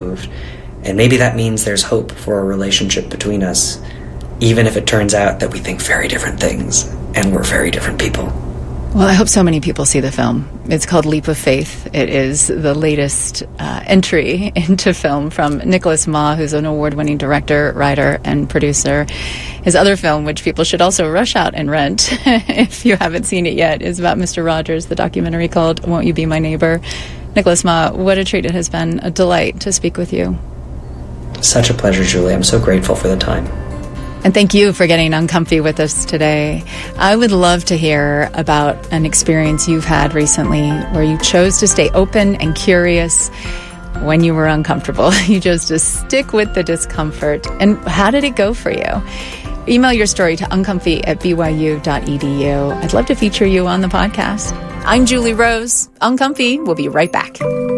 moved. And maybe that means there's hope for a relationship between us, even if it turns out that we think very different things and we're very different people. Well, I hope so many people see the film. It's called Leap of Faith. It is the latest entry into film from Nicholas Ma, who's an award-winning director, writer, and producer. His other film, which people should also rush out and rent if you haven't seen it yet, is about Mr. Rogers, the documentary called Won't You Be My Neighbor? Nicholas Ma, what a treat. It has been a delight to speak with you. Such a pleasure, Julie. I'm so grateful for the time. And thank you for getting uncomfy with us today. I would love to hear about an experience you've had recently where you chose to stay open and curious when you were uncomfortable. You chose to stick with the discomfort. And how did it go for you? Email your story to uncomfy@byu.edu. I'd love to feature you on the podcast. I'm Julie Rose. Uncomfy. We'll be right back.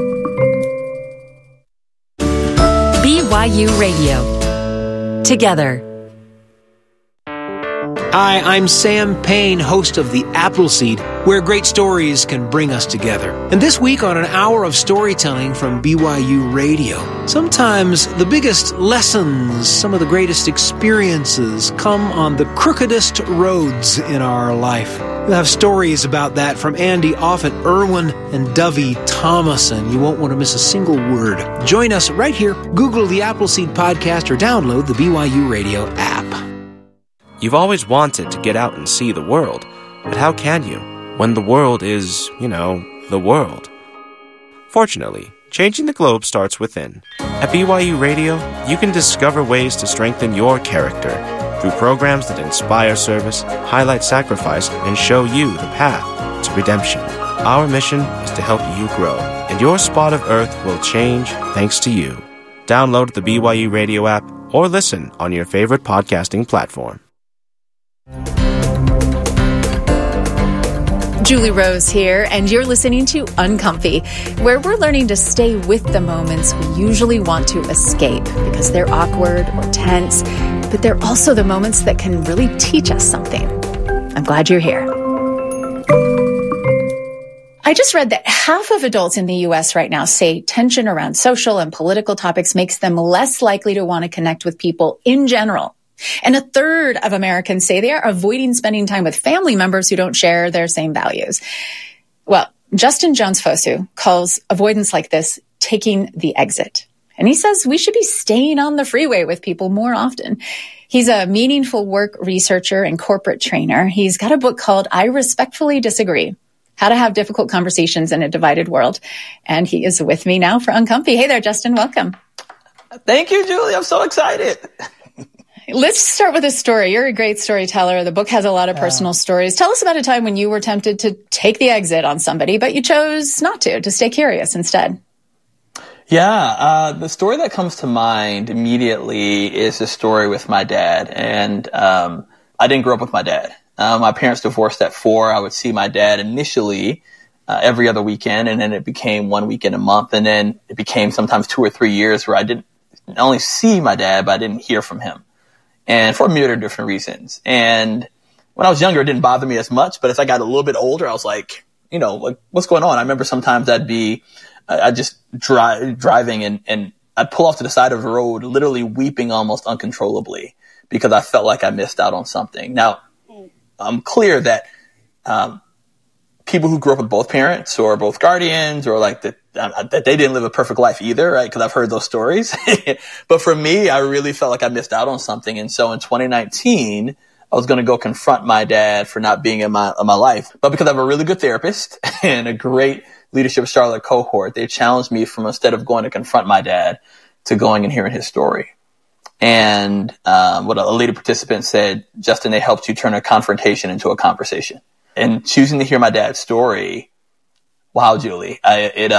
BYU Radio. Together. Hi, I'm Sam Payne, host of The Appleseed, where great stories can bring us together. And this week on an hour of storytelling from BYU Radio, sometimes the biggest lessons, some of the greatest experiences come on the crookedest roads in our life. We'll have stories about that from Andy Offit Irwin and Dovey Thomason. You won't want to miss a single word. Join us right here. Google The Appleseed Podcast or download the BYU Radio app. You've always wanted to get out and see the world, but how can you when the world is, the world? Fortunately, changing the globe starts within. At BYU Radio, you can discover ways to strengthen your character through programs that inspire service, highlight sacrifice, and show you the path to redemption. Our mission is to help you grow, and your spot of earth will change thanks to you. Download the BYU Radio app or listen on your favorite podcasting platform. Julie Rose here, and you're listening to Uncomfy, where we're learning to stay with the moments we usually want to escape because they're awkward or tense, but they're also the moments that can really teach us something. I'm glad you're here. I just read that half of adults in the U.S. right now say tension around social and political topics makes them less likely to want to connect with people in general. And a third of Americans say they are avoiding spending time with family members who don't share their same values. Well, Justin Jones-Fosu calls avoidance like this taking the exit. And he says we should be staying on the freeway with people more often. He's a meaningful work researcher and corporate trainer. He's got a book called I Respectfully Disagree: How to Have Difficult Conversations in a Divided World. And he is with me now for Uncomfy. Hey there, Justin. Welcome. Thank you, Julie. I'm so excited. Let's start with a story. You're a great storyteller. The book has a lot of personal stories. Tell us about a time when you were tempted to take the exit on somebody, but you chose not to stay curious instead. Yeah, the story that comes to mind immediately is a story with my dad. And I didn't grow up with my dad. My parents divorced at 4. I would see my dad initially every other weekend, and then it became one weekend a month. And then it became sometimes 2 or 3 years where I didn't only see my dad, but I didn't hear from him. And for a myriad of different reasons. And when I was younger, it didn't bother me as much. But as I got a little bit older, I was like, what's going on? I remember sometimes I'd just driving and I'd pull off to the side of the road, literally weeping almost uncontrollably because I felt like I missed out on something. Now, I'm clear that people who grew up with both parents or both guardians or like that they didn't live a perfect life either, right? Because I've heard those stories. But for me, I really felt like I missed out on something. And so in 2019, I was going to go confront my dad for not being in my life. But because I have a really good therapist and a great Leadership Charlotte cohort, they challenged me from instead of going to confront my dad to going and hearing his story. And what a later participant said, Justin, they helped you turn a confrontation into a conversation. And choosing to hear my dad's story, wow, Julie, it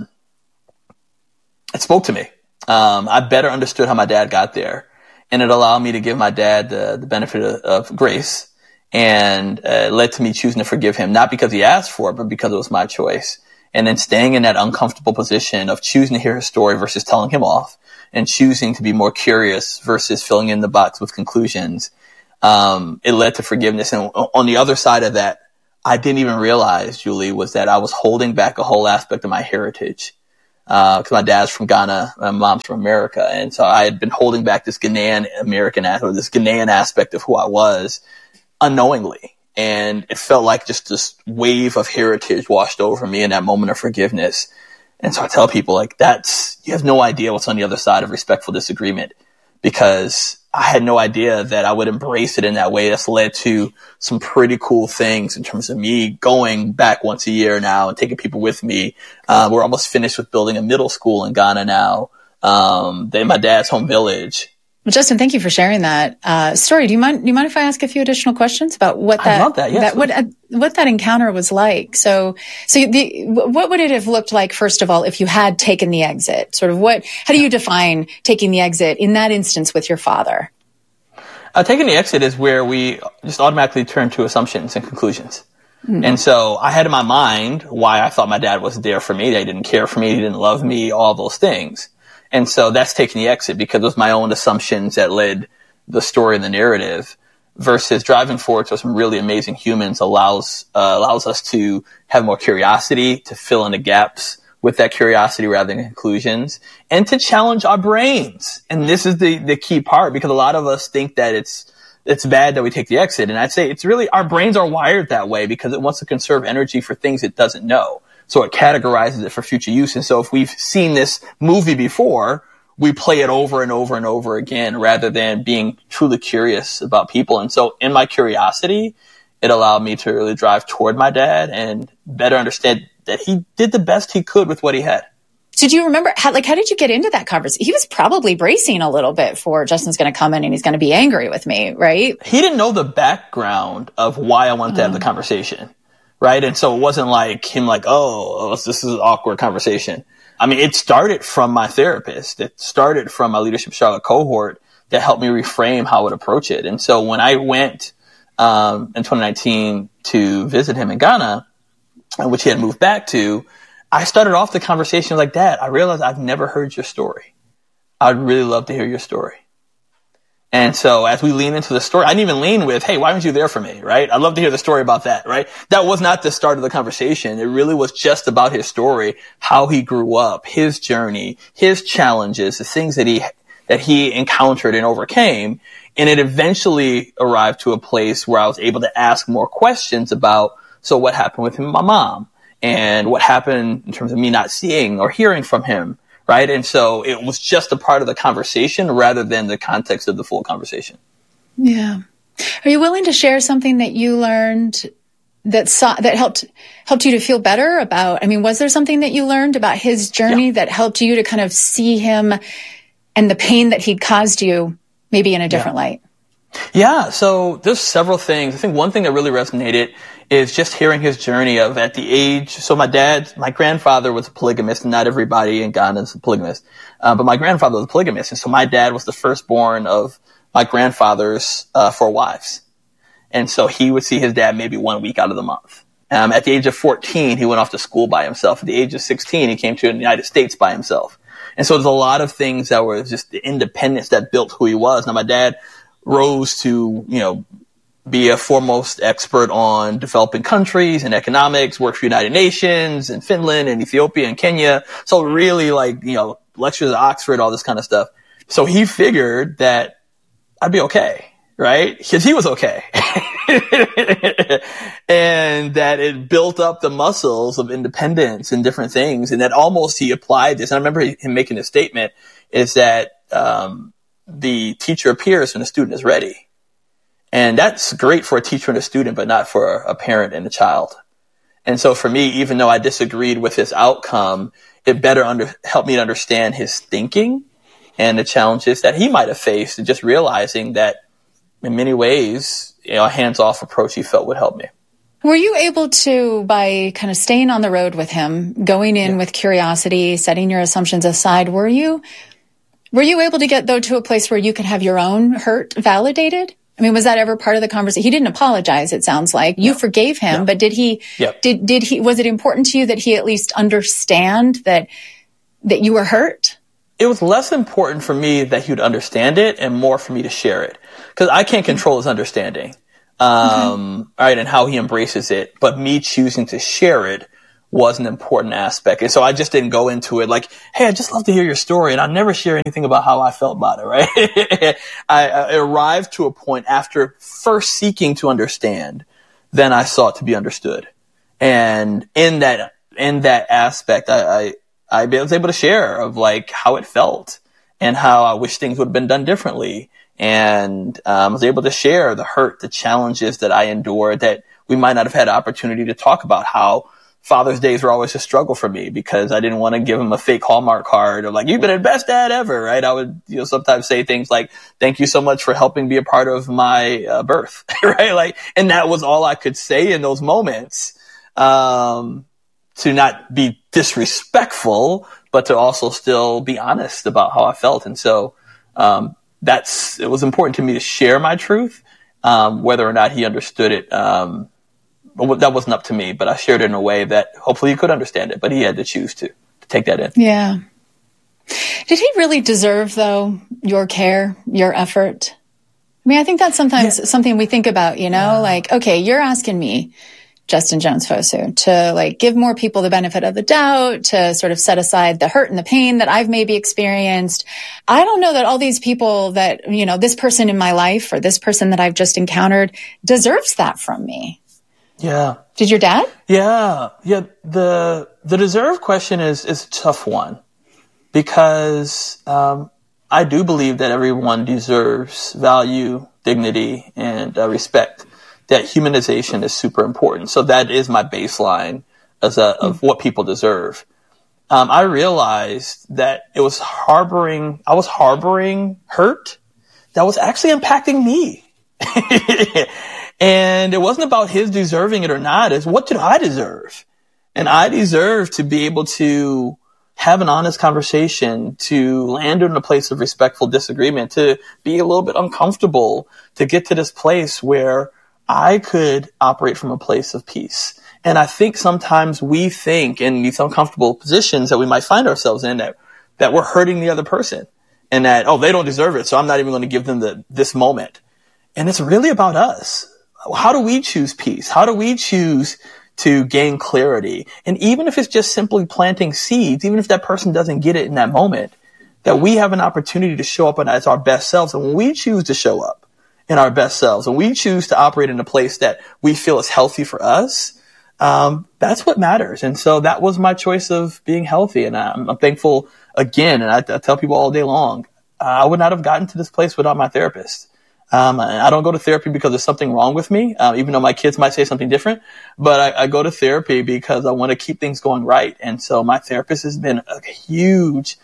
spoke to me. I better understood how my dad got there, and it allowed me to give my dad the benefit of grace, and led to me choosing to forgive him, not because he asked for it, but because it was my choice. And then staying in that uncomfortable position of choosing to hear his story versus telling him off, and choosing to be more curious versus filling in the box with conclusions. It led to forgiveness. And on the other side of that, I didn't even realize, Julie, was that I was holding back a whole aspect of my heritage because my dad's from Ghana, my mom's from America. And so I had been holding back this Ghanaian aspect of who I was unknowingly. And it felt like just this wave of heritage washed over me in that moment of forgiveness. And so I tell people, like, you have no idea what's on the other side of respectful disagreement, because I had no idea that I would embrace it in that way. That's led to some pretty cool things in terms of me going back once a year now and taking people with me. We're almost finished with building a middle school in Ghana now. In my dad's home village. Well, Justin, thank you for sharing that story. Do you mind if I ask a few additional questions about what that, I love that, yes, what that encounter was like? So what would it have looked like, first of all, if you had taken the exit? Sort of how do you define taking the exit in that instance with your father? Taking the exit is where we just automatically turn to assumptions and conclusions. Mm-hmm. And so I had in my mind why I thought my dad wasn't there for me. That he didn't care for me. He didn't love me, all those things. And so that's taking the exit, because it was my own assumptions that led the story and the narrative, versus driving forward to some really amazing humans allows us to have more curiosity, to fill in the gaps with that curiosity rather than conclusions, and to challenge our brains. And this is the key part, because a lot of us think that it's bad that we take the exit. And I'd say it's really, our brains are wired that way because it wants to conserve energy for things it doesn't know. So it categorizes it for future use. And so if we've seen this movie before, we play it over and over and over again rather than being truly curious about people. And so in my curiosity, it allowed me to really drive toward my dad and better understand that he did the best he could with what he had. So do you remember, how did you get into that conversation? He was probably bracing a little bit for Justin's going to come in and he's going to be angry with me, right? He didn't know the background of why I wanted to have the conversation. Right. And so it wasn't like him like, this is an awkward conversation. I mean, it started from my therapist. It started from my Leadership Charlotte cohort that helped me reframe how I would approach it. And so when I went in 2019 to visit him in Ghana, which he had moved back to, I started off the conversation like, Dad, I realized I've never heard your story. I'd really love to hear your story. And so as we lean into the story, I didn't even lean with, hey, why weren't you there for me, right? I'd love to hear the story about that, right? That was not the start of the conversation. It really was just about his story, how he grew up, his journey, his challenges, the things that he encountered and overcame. And it eventually arrived to a place where I was able to ask more questions about, so what happened with him and my mom? And what happened in terms of me not seeing or hearing from him? Right. And so it was just a part of the conversation rather than the context of the full conversation. Yeah. Are you willing to share something that you learned that helped you to feel better about, was there something that you learned about his journey that helped you to kind of see him and the pain that he'd caused you maybe in a different light? Yeah. So there's several things. I think one thing that really resonated is just hearing his journey of at the age. So my grandfather was a polygamist, and not everybody in Ghana is a polygamist. But my grandfather was a polygamist. And so my dad was the firstborn of my grandfather's 4 wives. And so he would see his dad maybe 1 week out of the month. At the age of 14, he went off to school by himself. At the age of 16, he came to the United States by himself. And so there's a lot of things that were just the independence that built who he was. Now my dad rose to, be a foremost expert on developing countries and economics, worked for United Nations and Finland and Ethiopia and Kenya. So really lectures at Oxford, all this kind of stuff. So he figured that I'd be okay, right? Because he was okay. And that it built up the muscles of independence and different things. And that almost he applied this. And I remember him making a statement is that, the teacher appears when the student is ready. And that's great for a teacher and a student, but not for a parent and a child. And so for me, even though I disagreed with his outcome, it better helped me to understand his thinking and the challenges that he might have faced, and just realizing that in many ways, a hands-off approach he felt would help me. Were you able to, by kind of staying on the road with him, going in with curiosity, setting your assumptions aside, were you able to get, though, to a place where you could have your own hurt validated? Was that ever part of the conversation? He didn't apologize, it sounds like. You forgave him, but did he, was it important to you that he at least understand that you were hurt? It was less important for me that he would understand it and more for me to share it. Because I can't control his understanding, right, and how he embraces it. But me choosing to share it was an important aspect. And so I just didn't go into it like, hey, I'd just love to hear your story. And I never share anything about how I felt about it, right? I arrived to a point after first seeking to understand, then I sought to be understood. And in that aspect, I was able to share of like how it felt and how I wish things would have been done differently. And I was able to share the hurt, the challenges that I endured that we might not have had opportunity to talk about, how Father's Days were always a struggle for me because I didn't want to give him a fake Hallmark card of like, you've been the best dad ever, right? I would, sometimes say things like, thank you so much for helping be a part of my birth, right? Like, and that was all I could say in those moments, to not be disrespectful, but to also still be honest about how I felt. And so, it was important to me to share my truth, whether or not he understood it. That wasn't up to me, but I shared it in a way that hopefully he could understand it, but he had to choose to take that in. Yeah. Did he really deserve, though, your care, your effort? I mean, I think that's sometimes something we think about, like, okay, you're asking me, Justin Jones Fosu, to like give more people the benefit of the doubt, to sort of set aside the hurt and the pain that I've maybe experienced. I don't know that all these people that, this person in my life or this person that I've just encountered deserves that from me. Yeah. Did your dad? Yeah. The deserve question is a tough one because, I do believe that everyone deserves value, dignity, and respect. That humanization is super important. So that is my baseline of what people deserve. I realized that I was harboring hurt that was actually impacting me. And it wasn't about his deserving it or not. It's what did I deserve? And I deserve to be able to have an honest conversation, to land in a place of respectful disagreement, to be a little bit uncomfortable, to get to this place where I could operate from a place of peace. And I think sometimes we think in these uncomfortable positions that we might find ourselves in that we're hurting the other person and that, they don't deserve it. So I'm not even going to give them this moment. And it's really about us. How do we choose peace? How do we choose to gain clarity? And even if it's just simply planting seeds, even if that person doesn't get it in that moment, that we have an opportunity to show up as our best selves. And when we choose to show up in our best selves, and we choose to operate in a place that we feel is healthy for us, that's what matters. And so that was my choice of being healthy. And I'm thankful again. And I tell people all day long, I would not have gotten to this place without my therapist. I don't go to therapy because there's something wrong with me, even though my kids might say something different, but I go to therapy because I want to keep things going right. And so my therapist has been a huge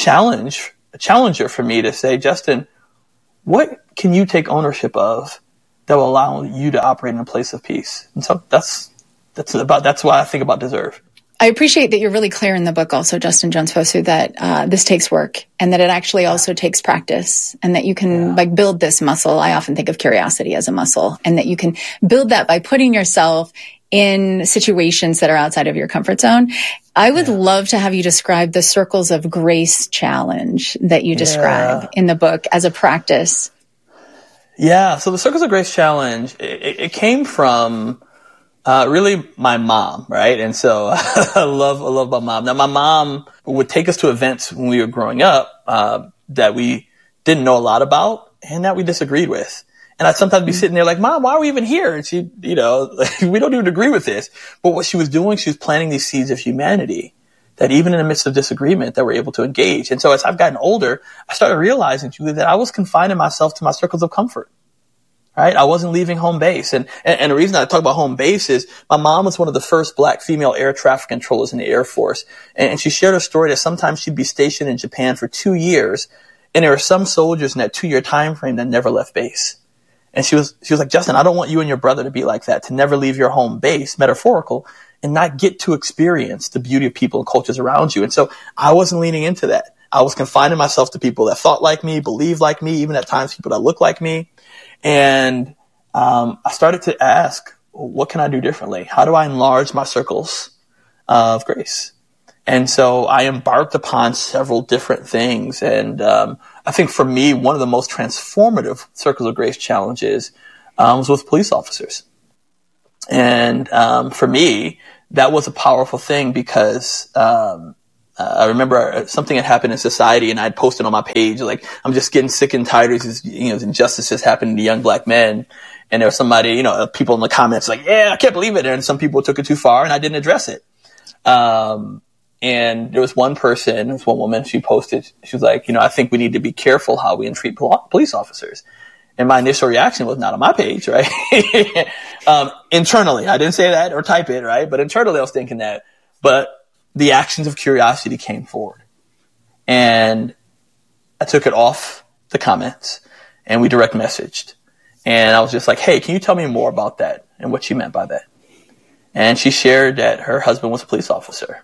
challenger for me to say, Justin, what can you take ownership of that will allow you to operate in a place of peace? And so that's why I think about deserve. I appreciate that you're really clear in the book also, Justin Jones Fosu, that this takes work and that it actually also takes practice and that you can build this muscle. I often think of curiosity as a muscle and that you can build that by putting yourself in situations that are outside of your comfort zone. I would love to have you describe the Circles of Grace challenge that you describe in the book as a practice. Yeah. So the Circles of Grace challenge, it came from really my mom, right? And so I love my mom. Now my mom would take us to events when we were growing up, that we didn't know a lot about and that we disagreed with. And I'd sometimes be sitting there like, Mom, why are we even here? And she, we don't even agree with this. But what she was doing, she was planting these seeds of humanity that even in the midst of disagreement that we're able to engage. And so as I've gotten older, I started realizing, Julie, that I was confining myself to my circles of comfort. Right? I wasn't leaving home base. And the reason I talk about home base is my mom was one of the first Black female air traffic controllers in the Air Force. And she shared a story that sometimes she'd be stationed in Japan for 2 years. And there were some soldiers in that 2-year time frame that never left base. And she was like, Justin, I don't want you and your brother to be like that, to never leave your home base, metaphorical, and not get to experience the beauty of people and cultures around you. And so I wasn't leaning into that. I was confining myself to people that thought like me, believed like me, even at times people that look like me. And I started to ask, what can I do differently? How do I enlarge my circles of grace? And so I embarked upon several different things. And I think for me, one of the most transformative Circles of Grace challenges was with police officers. And for me, that was a powerful thing because I remember something had happened in society, and I'd posted on my page, like, I'm just getting sick and tired of these, injustices happening to young black men. And there was somebody, people in the comments like, yeah, I can't believe it. And some people took it too far, and I didn't address it. And there was one woman, she posted, she was like, I think we need to be careful how we entreat police officers. And my initial reaction was not on my page, right? Internally, I didn't say that or type it, right? But internally I was thinking that. But the actions of curiosity came forward. And I took it off the comments, and we direct messaged. And I was just like, hey, can you tell me more about that and what she meant by that? And she shared that her husband was a police officer.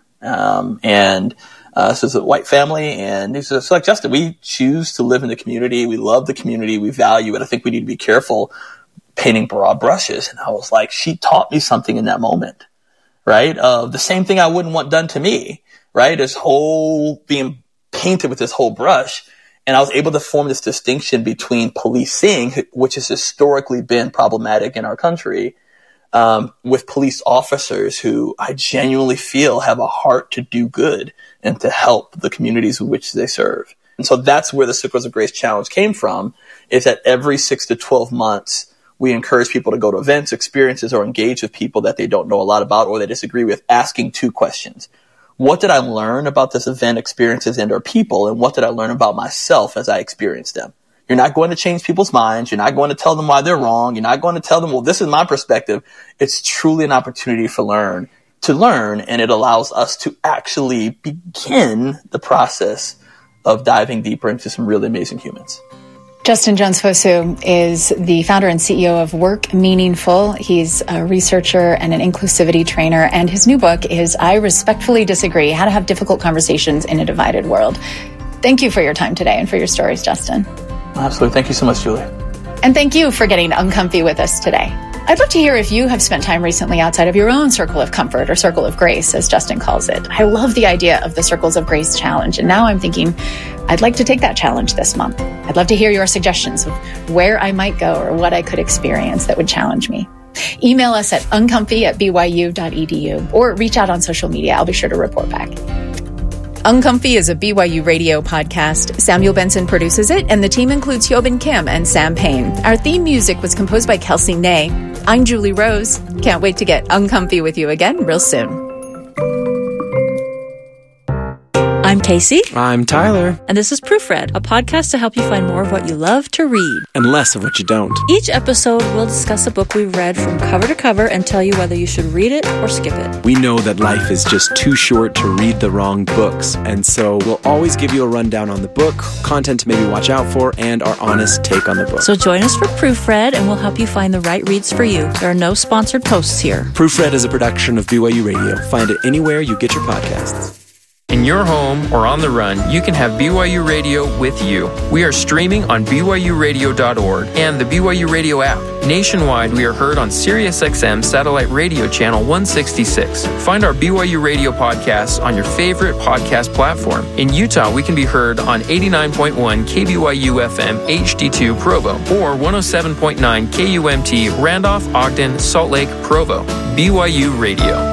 This is a white family, and it's just like, Justin, we choose to live in the community. We love the community. We value it. I think we need to be careful painting broad brushes. And I was like, she taught me something in that moment, right? The same thing I wouldn't want done to me, right? This whole being painted with this whole brush. And I was able to form this distinction between policing, which has historically been problematic in our country, with police officers who I genuinely feel have a heart to do good and to help the communities in which they serve. And so that's where the Circles of Grace Challenge came from, is that every 6 to 12 months, we encourage people to go to events, experiences, or engage with people that they don't know a lot about or they disagree with, asking 2 questions. What did I learn about this event, experiences, and or people? And what did I learn about myself as I experienced them? You're not going to change people's minds. You're not going to tell them why they're wrong. You're not going to tell them, well, this is my perspective. It's truly an opportunity to learn, and it allows us to actually begin the process of diving deeper into some really amazing humans. Justin Jones-Fosu is the founder and CEO of Work Meaningful. He's a researcher and an inclusivity trainer, and his new book is I Respectfully Disagree: How to Have Difficult Conversations in a Divided World. Thank you for your time today and for your stories, Justin. Absolutely. Thank you so much, Julie. And thank you for getting uncomfy with us today. I'd love to hear if you have spent time recently outside of your own circle of comfort, or circle of grace, as Justin calls it. I love the idea of the Circles of Grace Challenge, and now I'm thinking I'd like to take that challenge this month. I'd love to hear your suggestions of where I might go or what I could experience that would challenge me. Email us at uncomfy@byu.edu or reach out on social media. I'll be sure to report back. Uncomfy is a BYU radio podcast. Samuel Benson produces it, and the team includes Hyobin Kim and Sam Payne. Our theme music was composed by Kelsey Ney. I'm Julie Rose. Can't wait to get uncomfy with you again real soon. I'm Casey. I'm Tyler. And this is Proofread, a podcast to help you find more of what you love to read. And less of what you don't. Each episode, we'll discuss a book we've read from cover to cover and tell you whether you should read it or skip it. We know that life is just too short to read the wrong books, and so we'll always give you a rundown on the book, content to maybe watch out for, and our honest take on the book. So join us for Proofread, and we'll help you find the right reads for you. There are no sponsored posts here. Proofread is a production of BYU Radio. Find it anywhere you get your podcasts. In your home or on the run, you can have BYU Radio with you. We are streaming on BYURadio.org and the BYU Radio app. Nationwide, we are heard on SiriusXM Satellite Radio Channel 166. Find our BYU Radio podcasts on your favorite podcast platform. In Utah, we can be heard on 89.1 KBYU FM HD2 Provo or 107.9 KUMT Randolph, Ogden, Salt Lake, Provo. BYU Radio.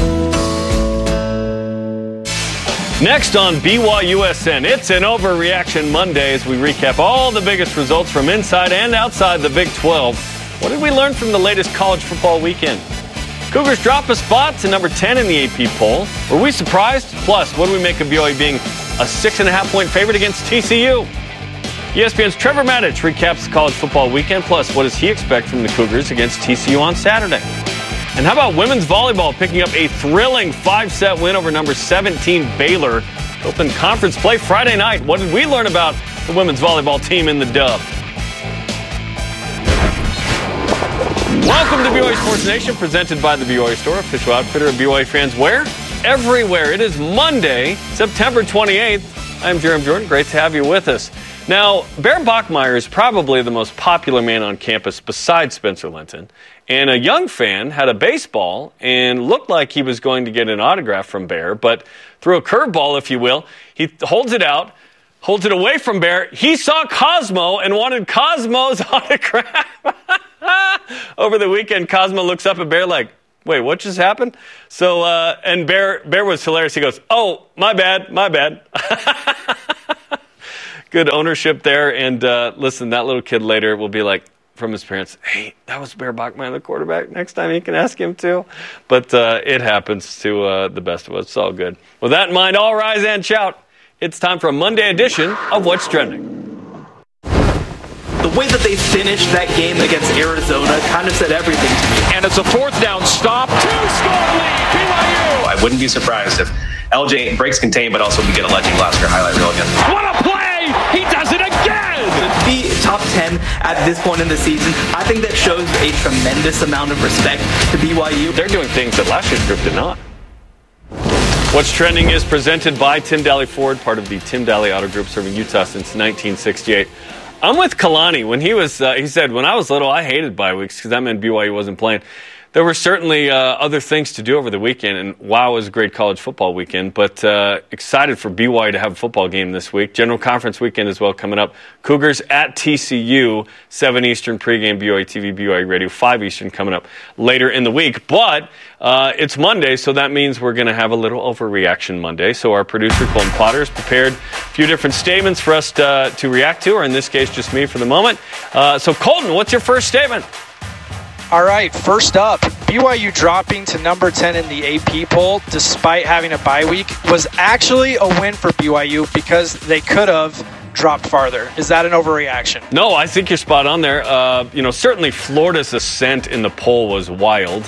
Next on BYUSN, it's an Overreaction Monday as we recap all the biggest results from inside and outside the Big 12. What did we learn from the latest college football weekend? Cougars drop a spot to number 10 in the AP poll. Were we surprised? Plus, what do we make of BYU being a 6.5-point favorite against TCU? ESPN's Trevor Matich recaps the college football weekend. Plus, what does he expect from the Cougars against TCU on Saturday? And how about women's volleyball picking up a thrilling 5-set win over number 17 Baylor? Open conference play Friday night. What did we learn about the women's volleyball team in the dub? Welcome to BYU Sports Nation, presented by the BYU Store, official outfitter of BYU fans where? Everywhere. It is Monday, September 28th. I'm Jeremy Jordan. Great to have you with us. Now, Bear Bachmeier is probably the most popular man on campus besides Spencer Linton. And a young fan had a baseball and looked like he was going to get an autograph from Bear, but through a curveball, if you will, he holds it out, holds it away from Bear. He saw Cosmo and wanted Cosmo's autograph. Over the weekend, Cosmo looks up at Bear like, wait, what just happened? So, and Bear was hilarious. He goes, oh, my bad. Good ownership there. And listen, that little kid later will be like, from his parents, hey, that was Bear Bachmeier, the quarterback. Next time you can ask him too. But it happens to the best of us. It's all good. With that in mind, all rise and shout. It's time for a Monday edition of What's Trending. The way that they finished that game against Arizona kind of said everything to me. And it's a 4th down stop. 2-score lead, BYU! I wouldn't be surprised if LJ breaks contain, but also we get a Legend Glasgow highlight reel again. What a play! He does it again! To be top 10 at this point in the season, I think that shows a tremendous amount of respect to BYU. They're doing things that last year's group did not. What's Trending is presented by Tim Daly Ford, part of the Tim Daly Auto Group, serving Utah since 1968. I'm with Kalani. When he said, when I was little, I hated bye weeks because that meant BYU wasn't playing. There were certainly other things to do over the weekend, and wow, it was a great college football weekend, but excited for BYU to have a football game this week. General Conference weekend as well coming up. Cougars at TCU, 7 Eastern pregame, BYU TV, BYU Radio, 5 Eastern coming up later in the week. But it's Monday, so that means we're going to have a little overreaction Monday. So our producer, Colton Potter, has prepared a few different statements for us to react to, or in this case, just me for the moment. So Colton, what's your first statement? All right, first up, BYU dropping to number 10 in the AP poll despite having a bye week was actually a win for BYU because they could have dropped farther. Is that an overreaction? No, I think you're spot on there. Certainly Florida's ascent in the poll was wild.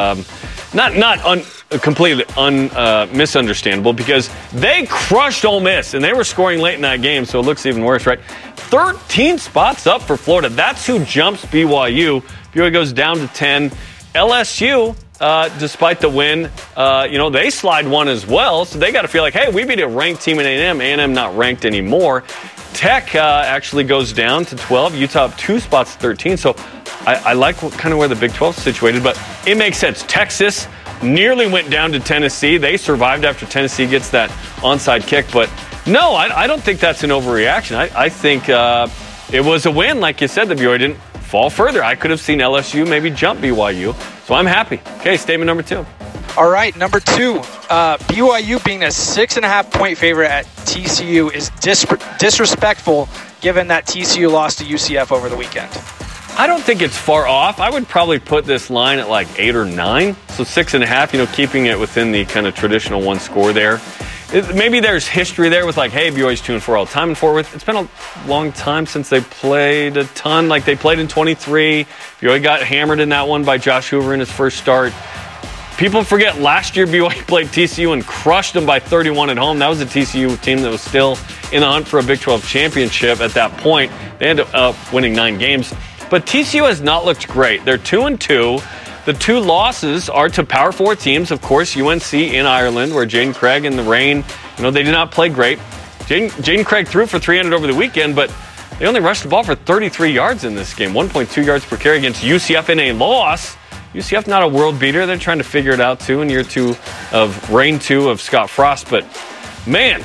Completely misunderstandable because they crushed Ole Miss and they were scoring late in that game, so it looks even worse, right? 13 spots up for Florida. That's who jumps BYU. BYU goes down to 10. LSU, despite the win, they slide one as well, so they got to feel like, hey, we beat a ranked team in A&M. A&M not ranked anymore. Tech actually goes down to 12. Utah up 2 spots to 13. So I like where the Big 12 is situated, but it makes sense. Texas nearly went down to Tennessee. They survived after Tennessee gets that onside kick, but no, I don't think that's an overreaction. I think it was a win. Like you said, the BYU didn't fall further. I could have seen LSU maybe jump BYU, so I'm happy. Okay, statement number 2. All right, number 2. BYU being a 6.5-point favorite at TCU is disrespectful given that TCU lost to UCF over the weekend. I don't think it's far off. I would probably put this line at like 8 or 9, so 6.5, keeping it within the kind of traditional one score there. Maybe there's history there with hey, BYU's 2-4 all time in Fort Worth. It's been a long time since they played a ton. They played in 23. BYU got hammered in that one by Josh Hoover in his first start. People forget last year BYU played TCU and crushed them by 31 at home. That was a TCU team that was still in the hunt for a Big 12 championship at that point. They ended up winning 9 games. But TCU has not looked great. They're 2-2. The 2 losses are to Power 4 teams, of course, UNC in Ireland, where Jaden Craig in the rain, they did not play great. Jaden Craig threw for 300 over the weekend, but they only rushed the ball for 33 yards in this game, 1.2 yards per carry against UCF in a loss. UCF not a world beater. They're trying to figure it out, too, in year 2 of reign 2 of Scott Frost. But, man,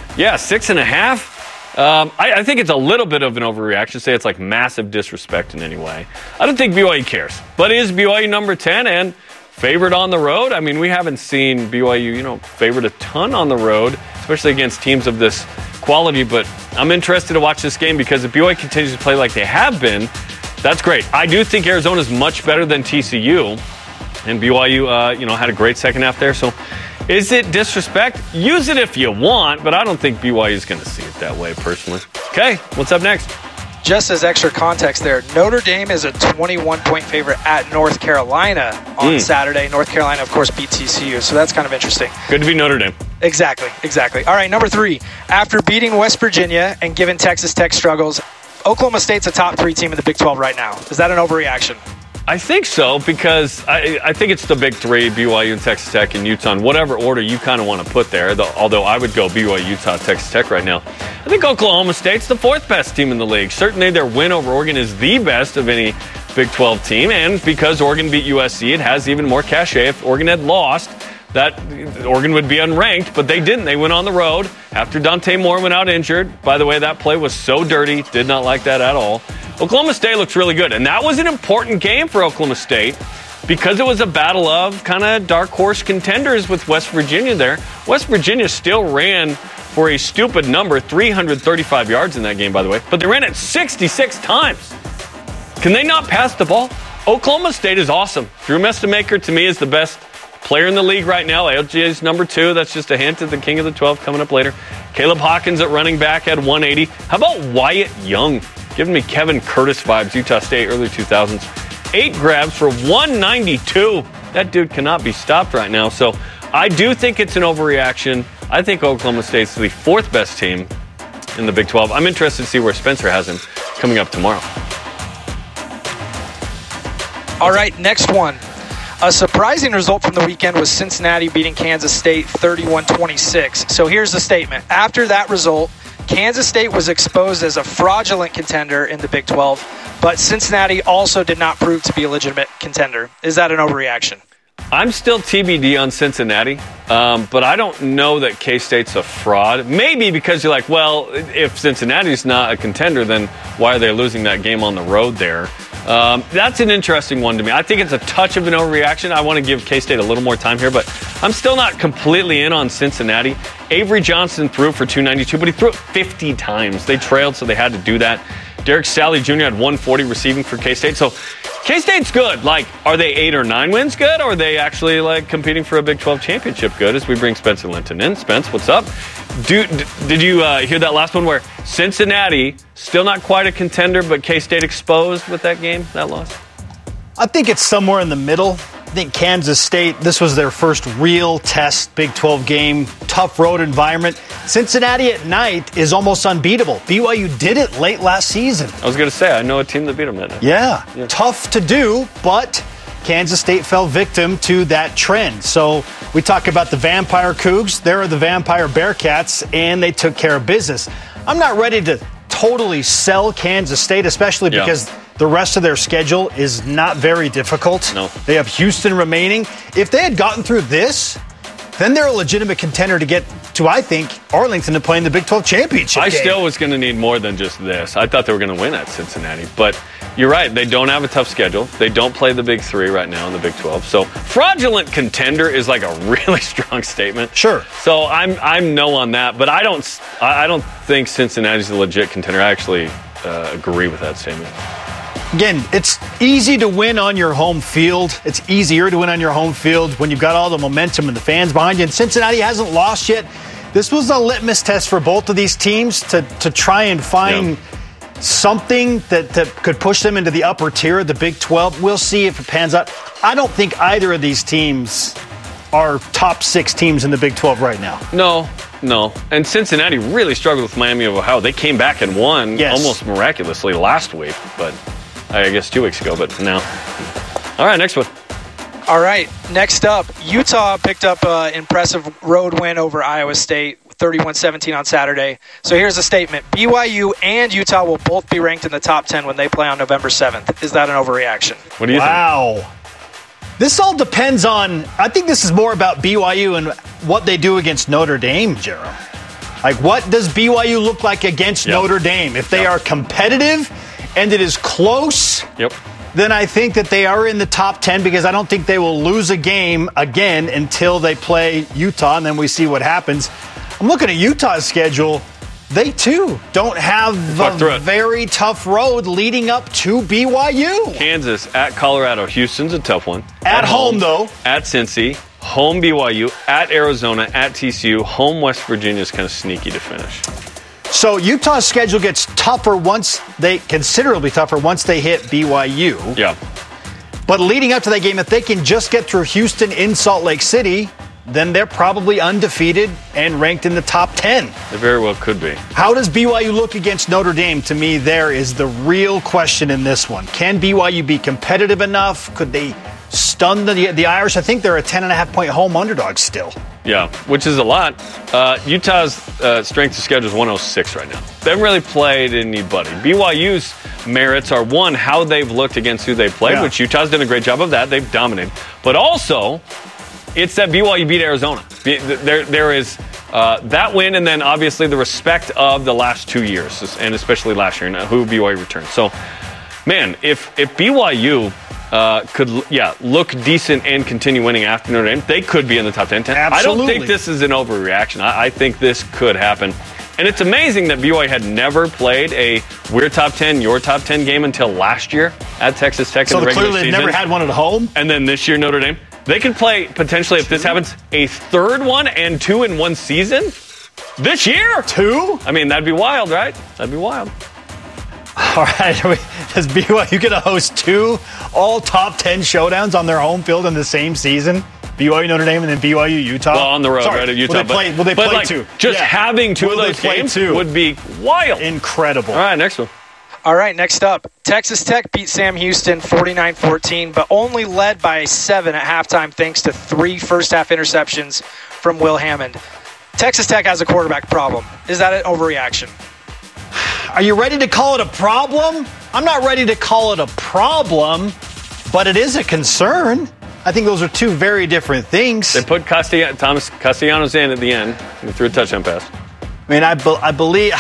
6.5. I think it's a little bit of an overreaction. Say it's massive disrespect in any way. I don't think BYU cares. But is BYU number 10 and favored on the road? I mean, we haven't seen BYU, favored a ton on the road, especially against teams of this quality. But I'm interested to watch this game because if BYU continues to play like they have been, that's great. I do think Arizona's much better than TCU. And BYU, had a great second half there. So is it disrespect? Use it if you want, but I don't think BYU is going to see it that way, personally. Okay, what's up next? Just as extra context there, Notre Dame is a 21-point favorite at North Carolina on Saturday. North Carolina, of course, beat TCU, so that's kind of interesting. Good to be Notre Dame. Exactly. All right, number 3. After beating West Virginia and given Texas Tech struggles, Oklahoma State's a top 3 team in the Big 12 right now. Is that an overreaction? I think so, because I think it's the big 3, BYU and Texas Tech and Utah, in whatever order you kind of want to put there, although I would go BYU, Utah, Texas Tech right now. I think Oklahoma State's the 4th best team in the league. Certainly their win over Oregon is the best of any Big 12 team, and because Oregon beat USC, it has even more cachet. If Oregon had lost, that Oregon would be unranked, but they didn't. They went on the road after Dante Moore went out injured. By the way, that play was so dirty. Did not like that at all. Oklahoma State looks really good, and that was an important game for Oklahoma State because it was a battle of kind of dark horse contenders with West Virginia there. West Virginia still ran for a stupid number, 335 yards in that game, by the way, but they ran it 66 times. Can they not pass the ball? Oklahoma State is awesome. Drew Mestamaker, to me, is the best player in the league right now. LJ's number 2. That's just a hint at the King of the 12 coming up later. Caleb Hawkins at running back had 180. How about Wyatt Young? Giving me Kevin Curtis vibes, Utah State, early 2000s. 8 grabs for 192. That dude cannot be stopped right now. So I do think it's an overreaction. I think Oklahoma State's the 4th best team in the Big 12. I'm interested to see where Spencer has him coming up tomorrow. All right, next one. A surprising result from the weekend was Cincinnati beating Kansas State 31-26. So here's the statement. After that result, Kansas State was exposed as a fraudulent contender in the Big 12, but Cincinnati also did not prove to be a legitimate contender. Is that an overreaction? I'm still TBD on Cincinnati, but I don't know that K-State's a fraud. Maybe because you're like, well, if Cincinnati's not a contender, then why are they losing that game on the road there? That's an interesting one to me. I think it's a touch of an overreaction. I want to give K-State a little more time here, but I'm still not completely in on Cincinnati. Avery Johnson threw for 292, but he threw it 50 times. They trailed, so they had to do that. Derek Sally Jr. had 140 receiving for K-State. So K-State's good. Like, are they 8 or 9 wins good? Or are they actually, like, competing for a Big 12 championship good as we bring Spencer Linton in? Spence, what's up? Did you hear that last one where Cincinnati, still not quite a contender, but K-State exposed with that game, that loss? I think it's somewhere in the middle. I think Kansas State, this was their first real test, Big 12 game, tough road environment. Cincinnati at night is almost unbeatable. BYU did it late last season. I was going to say, I know a team that beat them that night. Yeah, tough to do, but Kansas State fell victim to that trend. So we talk about the Vampire Cougs. There are the Vampire Bearcats, and they took care of business. I'm not ready to totally sell Kansas State, especially because the rest of their schedule is not very difficult. No. They have Houston remaining. If they had gotten through this, then they're a legitimate contender to get to, I think, Arlington to play in the Big 12 championship game. Still was going to need more than just this. I thought they were going to win at Cincinnati. But you're right. They don't have a tough schedule. They don't play the Big 3 right now in the Big 12. So fraudulent contender is like a really strong statement. Sure. So I'm no on that. But I don't think Cincinnati's a legit contender. I actually agree with that statement. Again, it's easy to win on your home field. It's easier to win on your home field when you've got all the momentum and the fans behind you. And Cincinnati hasn't lost yet. This was a litmus test for both of these teams to try and find something that could push them into the upper tier of the Big 12. We'll see if it pans out. I don't think either of these teams are top 6 teams in the Big 12 right now. No. And Cincinnati really struggled with Miami of Ohio. They came back and won almost miraculously last week, but I guess 2 weeks ago, but now. All right, next one. All right, next up, Utah picked up an impressive road win over Iowa State, 31-17 on Saturday. So here's a statement. BYU and Utah will both be ranked in the top 10 when they play on November 7th. Is that an overreaction? What do you think? Wow. This all depends on, I think this is more about BYU and what they do against Notre Dame, Jerome. Like, what does BYU look like against Notre Dame? If they are competitive and it is close, then I think that they are in the top 10 because I don't think they will lose a game again until they play Utah, and then we see what happens. I'm looking at Utah's schedule. They, too, don't have a very tough road leading up to BYU. Kansas, at Colorado. Houston's a tough one. At home, though. At Cincy. Home BYU. At Arizona. At TCU. Home West Virginia is kind of sneaky to finish. So Utah's schedule gets tougher considerably tougher once they hit BYU. Yeah. But leading up to that game, if they can just get through Houston in Salt Lake City, then they're probably undefeated and ranked in the top 10. They very well could be. How does BYU look against Notre Dame? To me, there is the real question in this one. Can BYU be competitive enough? Could they stun the Irish? I think they're a 10.5-point home underdog still. Yeah, which is a lot. Utah's strength of schedule is 106 right now. They haven't really played anybody. BYU's merits are, one, how they've looked against who they played, which Utah's done a great job of that. They've dominated. But also, it's that BYU beat Arizona. There is that win, and then obviously the respect of the last 2 years, and especially last year, who BYU returned. So, man, if BYU could look decent and continue winning after Notre Dame, they could be in the top 10. Absolutely. I don't think this is an overreaction. I think this could happen. And it's amazing that BYU had never played a we're top 10, your top 10 game until last year at Texas Tech in the regular season. So clearly they've never had one at home? And then this year, Notre Dame. They could play, potentially, if this happens, a third one and 2 in one season this year. 2? I mean, that'd be wild, right? That'd be wild. All right. Does BYU going to host 2 all top 10 showdowns on their home field in the same season? BYU Notre Dame and then BYU Utah. Well, on the road, right, at Utah. Will they play 2? Just having 2 of those games would be wild. Incredible. All right, next one. All right, next up. Texas Tech beat Sam Houston 49-14, but only led by 7 at halftime thanks to 3 first-half interceptions from Will Hammond. Texas Tech has a quarterback problem. Is that an overreaction? Are you ready to call it a problem? I'm not ready to call it a problem, but it is a concern. I think those are 2 very different things. They put Thomas Castellanos in at the end and threw a touchdown pass. I mean, I believe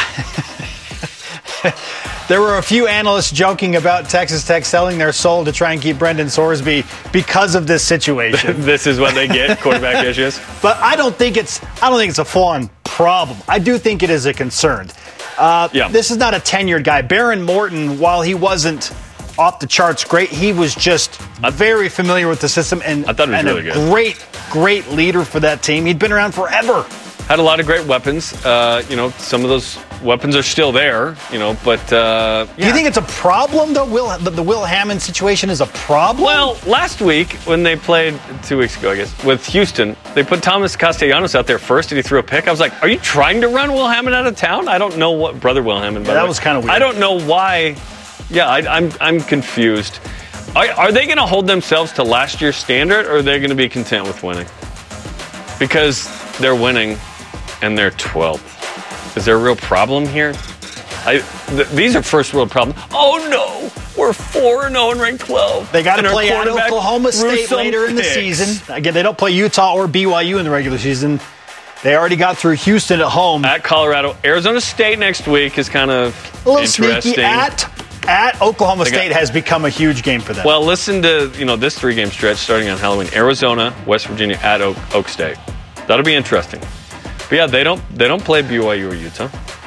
there were a few analysts joking about Texas Tech selling their soul to try and keep Brendan Sorsby because of this situation. This is what they get, quarterback issues. But I don't think it's a full-on problem. I do think it is a concern. This is not a tenured guy. Baron Morton, while he wasn't off the charts great, he was just very familiar with the system and, I thought it was really good. Great leader for that team. He'd been around forever. Had a lot of great weapons. Some of those weapons are still there, but... Do you think it's a problem, though? The Will Hammond situation is a problem? Well, last week, when they played 2 weeks ago, I guess, with Houston, they put Thomas Castellanos out there first, and he threw a pick. I was like, are you trying to run Will Hammond out of town? I don't know what... Brother Will Hammond, by the way. That was kind of weird. I don't know why... Yeah, I'm confused. Are they going to hold themselves to last year's standard, or are they going to be content with winning? Because they're winning, and they're 12th. Is there a real problem here? These are first world problems. Oh, no. We're 4-0 and ranked 12. They got to play at Oklahoma State later in the season. Again, they don't play Utah or BYU in the regular season. They already got through Houston at home. At Colorado. Arizona State next week is kind of a little interesting. Sneaky. At Oklahoma State has become a huge game for them. Well, listen to this 3-game stretch starting on Halloween. Arizona, West Virginia, at Oak State. That'll be interesting. But yeah, they don't play BYU or Utah.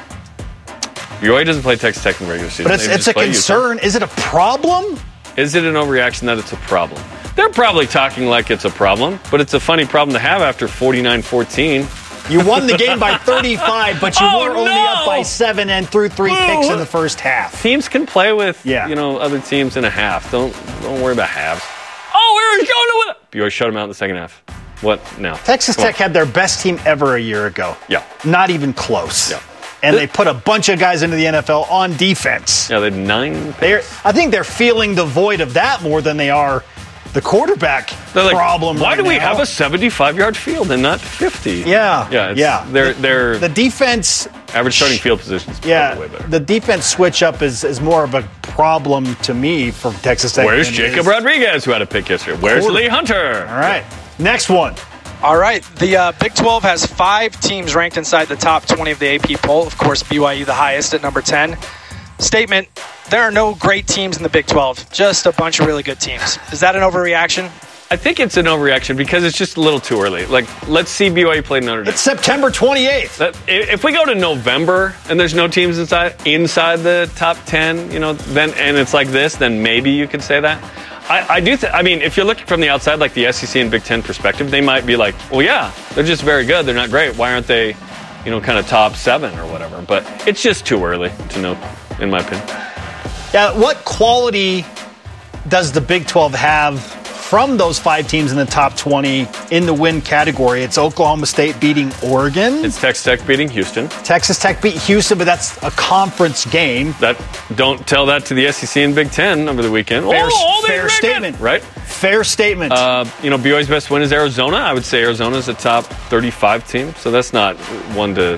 BYU doesn't play Texas Tech in the regular season. But it's a concern. Utah. Is it a problem? Is it an overreaction that it's a problem? They're probably talking like it's a problem, but it's a funny problem to have after 49-14. You won the game by 35, but you were only up by 7 and threw 3 picks in the first half. Teams can play with other teams in a half. Don't worry about halves. Oh, Arizona with it. BYU shut them out in the second half. What now? Texas Tech had their best team ever a year ago. Yeah. Not even close. Yeah. And they put a bunch of guys into the NFL on defense. Yeah, they had 9 picks. I think they're feeling the void of that more than they are the quarterback problem. Why do we have a 75-yard field and not 50? Yeah. They're the defense average starting field positions. Yeah, way better. The defense switch up is more of a problem to me for Texas Tech. Where's Jacob Rodriguez, who had a pick yesterday? Where's Lee Hunter? All right, next one. All right, the Big 12 has 5 teams ranked inside the top 20 of the AP poll. Of course, BYU the highest at number 10. Statement: there are no great teams in the Big 12, just a bunch of really good teams. Is that an overreaction? I think it's an overreaction because it's just a little too early. Like, let's see BYU play Notre Dame. It's September 28th. If we go to November and there's no teams inside the top 10, then and it's like this, then maybe you could say that. I do think, if you're looking from the outside, like the SEC and Big Ten perspective, they might be like, well, yeah, they're just very good. They're not great. Why aren't they, kind of top 7 or whatever? But it's just too early to know, in my opinion. Yeah, what quality does the Big 12 have from those 5 teams in the top 20 in the win category? It's Oklahoma State beating Oregon. It's Texas Tech beating Houston. Texas Tech beat Houston, but that's a conference game. Don't tell that to the SEC and Big Ten over the weekend. Fair statement. Right? Fair statement. BYU's best win is Arizona. I would say Arizona's a top 35 team, so that's not one to,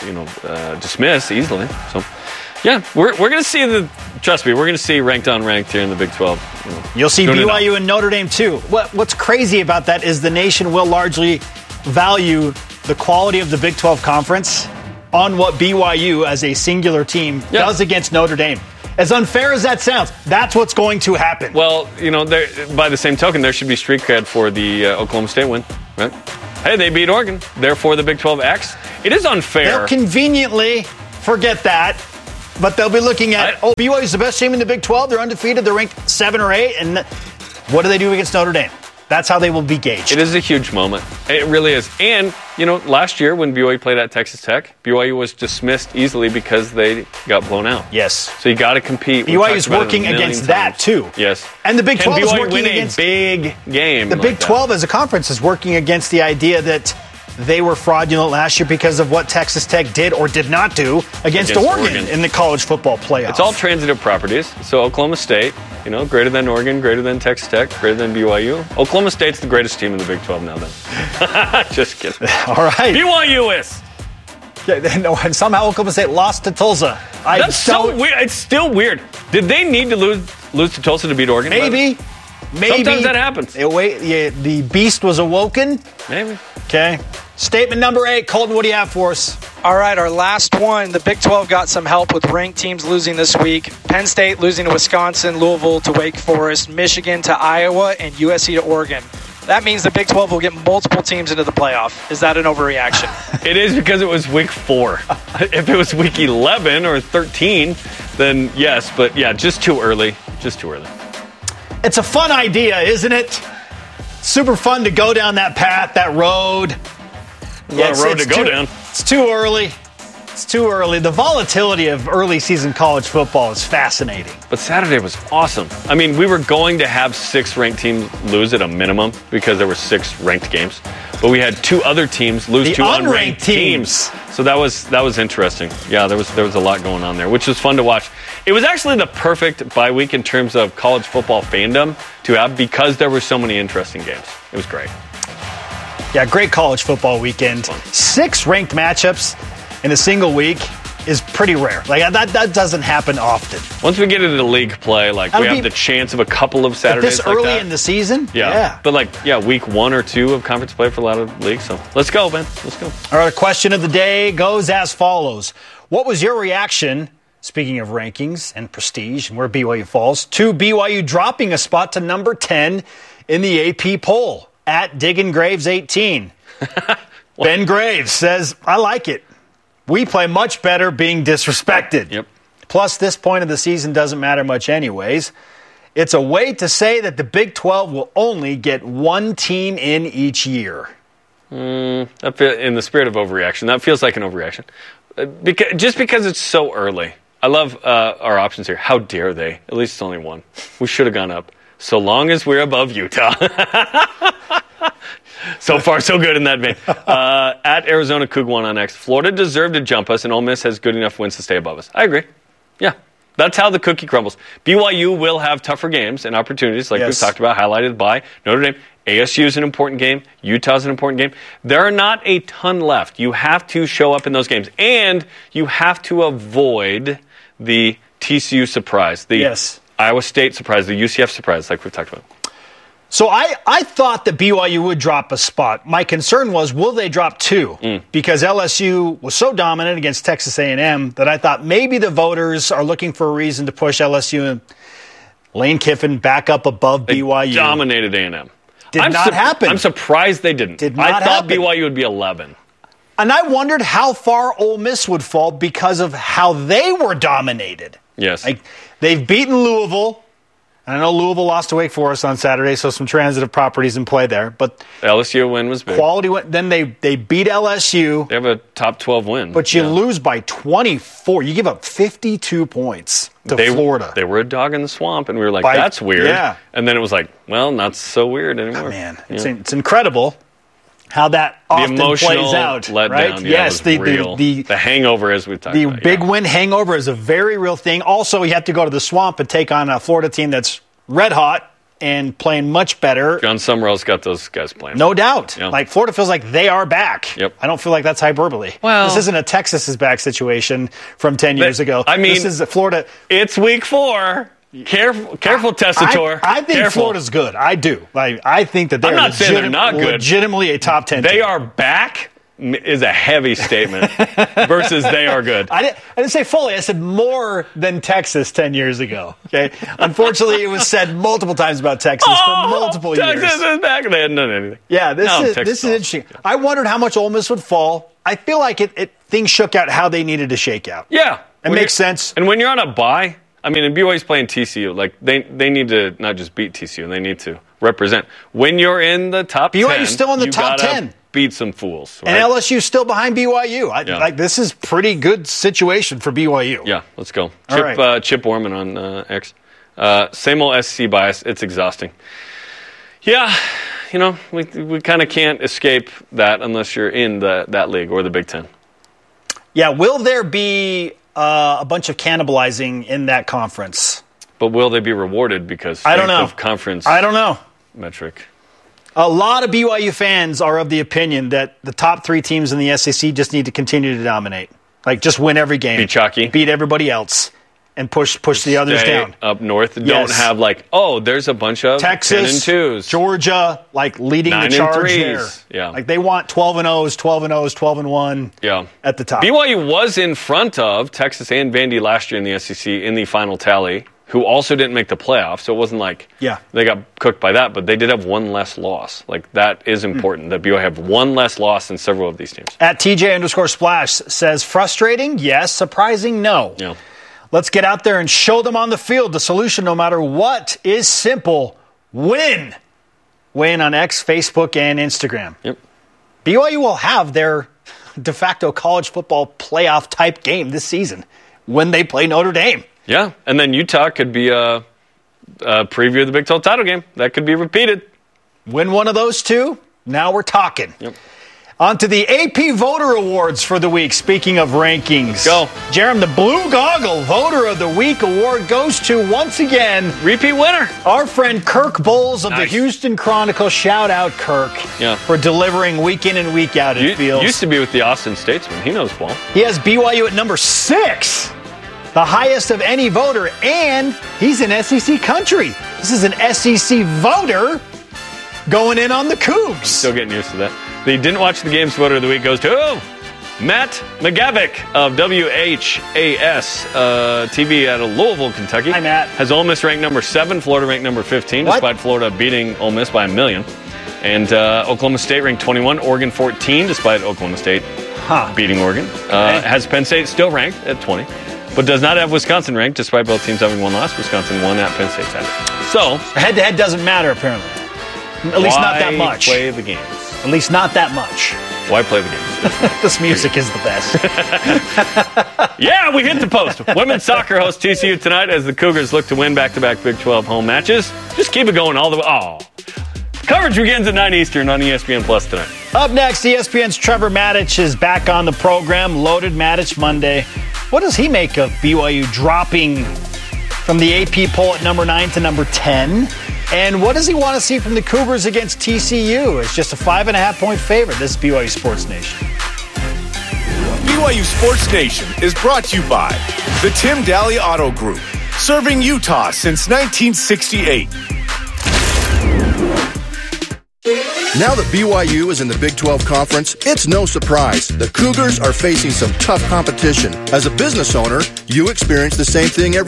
dismiss easily. So, yeah, we're going to see trust me, we're going to see ranked on ranked here in the Big 12. You'll see BYU and Notre Dame, too. What's crazy about that is the nation will largely value the quality of the Big 12 conference on what BYU as a singular team does against Notre Dame. As unfair as that sounds, that's what's going to happen. Well, by the same token, there should be street cred for the Oklahoma State win, right? Hey, they beat Oregon. Therefore, the Big 12 X. It is unfair. They'll conveniently forget that, but they'll be looking at, BYU's the best team in the Big 12. They're undefeated. They're ranked 7 or 8. And what do they do against Notre Dame? That's how they will be gauged. It is a huge moment. It really is. And, last year when BYU played at Texas Tech, BYU was dismissed easily because they got blown out. Yes. So you got to compete. BYU is working against that, too. Yes. And the Big 12 is working win against a big game. The Big 12 as a conference is working against the idea that they were fraudulent last year because of what Texas Tech did or did not do against Oregon in the college football playoff. It's all transitive properties. So Oklahoma State, greater than Oregon, greater than Texas Tech, greater than BYU. Oklahoma State's the greatest team in the Big 12 now then. Just kidding. All right. BYU is. Yeah, no, and somehow Oklahoma State lost to Tulsa. That's so weird. It's still weird. Did they need to lose to Tulsa to beat Oregon? Maybe. Sometimes that happens. The beast was awoken. Maybe. Okay. Statement number 8. Colton, what do you have for us? All right, our last one. The Big 12 got some help with ranked teams losing this week. Penn State losing to Wisconsin, Louisville to Wake Forest, Michigan to Iowa, and USC to Oregon. That means the Big 12 will get multiple teams into the playoff. Is that an overreaction? It is because it was week 4. If it was week 11 or 13, then yes. But yeah, just too early. Just too early. It's a fun idea, isn't it? Super fun to go down that path, that road. It's a road to go down. It's too early. It's too early. The volatility of early season college football is fascinating. But Saturday was awesome. I mean, we were going to have 6 ranked teams lose at a minimum because there were 6 ranked games. But we had 2 other teams lose to unranked teams. So that was interesting. Yeah, there was a lot going on there, which was fun to watch. It was actually the perfect bye week in terms of college football fandom to have because there were so many interesting games. It was great. Yeah, great college football weekend. 6 ranked matchups in a single week is pretty rare. Like that doesn't happen often. Once we get into the league play, we have the chance of a couple of Saturdays this early in the season? Yeah. But week 1 or 2 of conference play for a lot of leagues. So let's go, man. Let's go. All right, question of the day goes as follows. What was your reaction, speaking of rankings and prestige and where BYU falls, to BYU dropping a spot to number 10 in the AP poll? At Diggin Graves 18. Ben Graves says, I like it. We play much better being disrespected. Yep. Plus, this point of the season doesn't matter much anyways. It's a way to say that the Big 12 will only get 1 team in each year. In the spirit of overreaction, that feels like an overreaction. Just because it's so early. I love our options here. How dare they? At least it's only 1. We should have gone up. So long as we're above Utah. So far, so good in that vein. At Arizona Coug1 on X, Florida deserved to jump us, and Ole Miss has good enough wins to stay above us. I agree. Yeah. That's how the cookie crumbles. BYU will have tougher games and opportunities, like we've talked about, highlighted by Notre Dame. ASU is an important game. Utah's an important game. There are not a ton left. You have to show up in those games, and you have to avoid the TCU surprise, the Iowa State surprise, the UCF surprise, like we've talked about. So I thought that BYU would drop a spot. My concern was, will they drop 2? Because LSU was so dominant against Texas A&M that I thought maybe the voters are looking for a reason to push LSU and Lane Kiffin back up above BYU. Dominated A&M. Did not happen. I'm surprised they didn't. I thought BYU would be 11. And I wondered how far Ole Miss would fall because of how they were dominated. Yes. They've beaten Louisville. I know Louisville lost to Wake Forest on Saturday, so some transitive properties in play there. But the LSU win was big. Quality win. Then they beat LSU. They have a top 12 win. But you lose by 24. You give up 52 points to Florida. They were a dog in the swamp, and we were like, that's weird. Yeah. And then it was like, well, not so weird anymore. Oh, man, it's incredible how that often plays out. Right? Yes, the hangover, as we've talked about. The big win hangover is a very real thing. Also, you have to go to the swamp and take on a Florida team that's red hot and playing much better. John Summerall's got those guys playing. No doubt. Yeah. Like, Florida feels like they are back. Yep. I don't feel like that's hyperbole. Well, this isn't a Texas is back situation from 10 years ago. I mean, this is Florida. It's week 4. Careful, Tessitore. I think Florida's good. I do. I think that they're, I'm not saying they're not good. Legitimately a top 10 They team. are back, is a heavy statement versus they are good. I didn't say fully. I said more than Texas 10 years ago. Okay. Unfortunately, it was said multiple times about Texas for multiple years. Texas is back. They hadn't done anything. Yeah, this is interesting. I wondered how much Ole Miss would fall. I feel like things shook out how they needed to shake out. Yeah. It makes sense. And when you're on a bye, I mean, and BYU's playing TCU, like they need to not just beat TCU, they need to represent. When you're in the top 10, BYU's still in the top 10. Beat some fools. Right? And LSU's still behind BYU. Like this is pretty good situation for BYU. Yeah, let's go. All right. Chip Orman on X. Same old SEC bias. It's exhausting. Yeah, we kind of can't escape that unless you're in that league or the Big Ten. Yeah, will there be a bunch of cannibalizing in that conference? But will they be rewarded because I don't know. Of conference I don't know. Metric? A lot of BYU fans are of the opinion that the top 3 teams in the SEC just need to continue to dominate. Like, just win every game. Be chalky. Beat everybody else. And push the others down. Up north. Yes. Don't have, there's a bunch of Texas, 10-2s. Georgia, leading the charge there. Yeah. They want 12-0s, 12-0s, 12-1 yeah. at the top. BYU was in front of Texas and Vandy last year in the SEC in the final tally, who also didn't make the playoffs. So it wasn't like they got cooked by that, but they did have one less loss. That is important, that BYU have one less loss than several of these teams. At TJ_Splash says, frustrating? Yes. Surprising? No. Yeah. Let's get out there and show them on the field. The solution, no matter what, is simple. Win. Win on X, Facebook, and Instagram. Yep. BYU will have their de facto college football playoff type game this season when they play Notre Dame. Yeah, and then Utah could be a preview of the Big 12 title game. That could be repeated. Win one of those two, now we're talking. Yep. On to the AP Voter Awards for the week. Speaking of rankings. Go. Jerem, the Blue Goggle Voter of the Week award goes to, once again, repeat winner, our friend Kirk Bowles of the Houston Chronicle. Shout out, Kirk, for delivering week in and week out, it feels. Used to be with the Austin Statesman. He knows ball. He has BYU at number 6. The highest of any voter, and he's in SEC country. This is an SEC voter going in on the Cougs. Still getting used to that. The Didn't Watch the Games Voter of the Week goes to Matt McGavick of WHAS TV out of Louisville, Kentucky. Hi, Matt. Has Ole Miss ranked number 7, Florida ranked number 15, despite Florida beating Ole Miss by 1 million. And Oklahoma State ranked 21, Oregon 14, despite Oklahoma State beating Oregon. Has Penn State still ranked at 20, but does not have Wisconsin ranked, despite both teams having one loss. Wisconsin won at Penn State's end. So head-to-head doesn't matter, apparently. At least not that much. Why play the games? At least not that much. Why play the games? This music is the best. Yeah, we hit the post. Women's soccer hosts TCU tonight as the Cougars look to win back-to-back Big 12 home matches. Just keep it going all the way. Oh. Coverage begins at 9 Eastern on ESPN Plus tonight. Up next, ESPN's Trevor Matich is back on the program. Loaded Matich Monday. What does he make of BYU dropping from the AP poll at number 9 to number 10? And what does he want to see from the Cougars against TCU? It's just a 5.5-point favorite. This is BYU Sports Nation. BYU Sports Nation is brought to you by the Tim Daly Auto Group, serving Utah since 1968. Now that BYU is in the Big 12 Conference, it's no surprise. The Cougars are facing some tough competition. As a business owner, you experience the same thing every